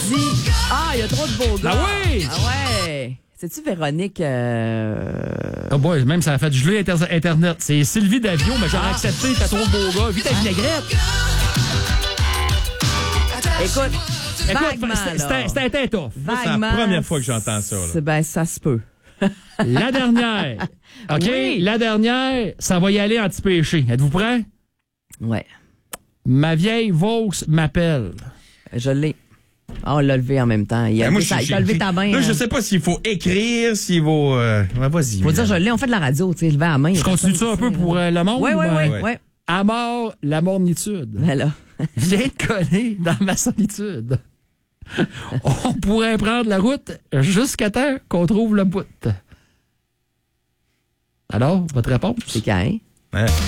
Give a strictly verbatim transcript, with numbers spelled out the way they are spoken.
dit, ah, il y a trop de beaux gars. Ah oui! Ah ouais. C'est-tu Véronique? Euh... Oh boy, même ça a fait geler inter- Internet. C'est Sylvie Davion, mais j'aurais accepté, t'as trop de beaux gars. Vite ta vinaigrette. Écoute, Écoute, vaguement, c'était- là. c'était c'était tough. C'est la Vaguement, première fois que j'entends ça. Là. c'est- Ben, ça se peut. La dernière. OK? Oui. La dernière, ça va y aller anti-péché. Êtes-vous prêts? Ouais, Ma vieille Vaux m'appelle. je l'ai. Ah, on l'a levé en même temps. Il a, Ben, moi, levé ta- je- il a levé ta main. Là, je hein. sais pas s'il faut écrire, s'il faut. Euh... Ouais, vas-y. Faut dire, je l'ai. On fait de la radio, tu sais, lever la main. Je continue ça un peu pour euh, le monde? Oui, oui, ou ben- oui. Ouais. Ouais. À mort, la mornitude. Ben là. Viens te coller dans ma solitude. On pourrait prendre la route jusqu'à temps qu'on trouve le bout. Alors, votre réponse? C'est quand, hein? Ouais.